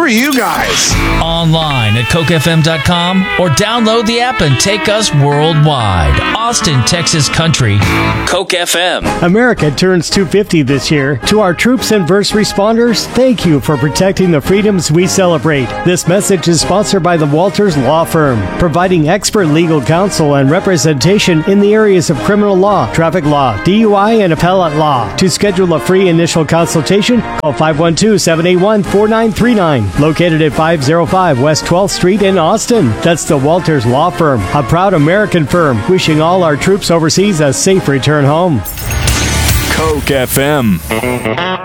are you guys? Online at cokefm.com or download the app and take us worldwide. Austin, Texas country. Coke FM. America turns 250 this year. To our troops and first responders, thank you for protecting the freedoms we celebrate. This message is sponsored by the Walters Law Firm, providing expert legal counsel and representation in the areas of criminal law, traffic law, DUI, and appellate law. To schedule a free initial consultation, call 512-781-4939. Located at 505 West 12th Street in Austin. That's the Walters Law Firm, a proud American firm, wishing all our troops overseas a safe return home. Coke FM.